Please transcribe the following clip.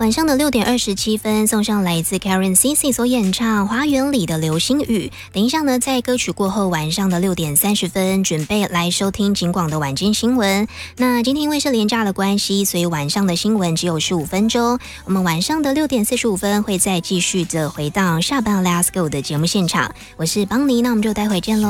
晚上的6点27分，送上来自 Karen Cici 所演唱《花园里的流星雨》。等一下呢，在歌曲过后，晚上的6点30分，准备来收听警广的晚间新闻。那今天因为是连假的关系，所以晚上的新闻只有15分钟。我们晚上的6点45分会再继续的回到下班 Let's Go 的节目现场。我是邦尼，那我们就待会见喽。